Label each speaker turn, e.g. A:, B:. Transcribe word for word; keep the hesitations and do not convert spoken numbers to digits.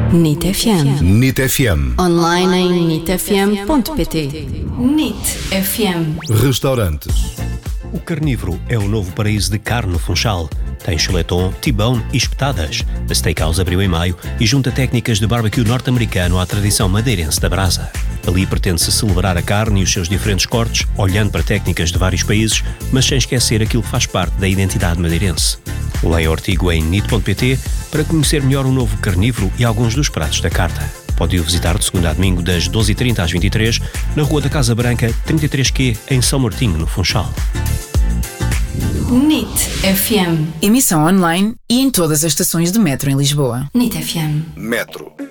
A: N I T F M.
B: N I T F M.
A: Online em nit f m ponto p t. N I T F M.
B: Restaurantes.
C: O Carnívoro é o novo paraíso de carne no Funchal. Tem chuleton, T-bone e espetadas. A Steakhouse abriu em maio e junta técnicas de barbecue norte-americano à tradição madeirense da brasa. Ali pretende-se celebrar a carne e os seus diferentes cortes, olhando para técnicas de vários países, mas sem esquecer aquilo que faz parte da identidade madeirense. Leia o artigo em nit ponto p t para conhecer melhor o novo Carnívoro e alguns dos pratos da carta. Pode-o visitar de segunda a domingo das doze e trinta às vinte e três, na Rua da Casa Branca, trinta e três Q, em São Martinho, no Funchal.
A: N I T F M.
D: Emissão online e em todas as estações de metro em Lisboa.
A: N I T F M.
B: Metro.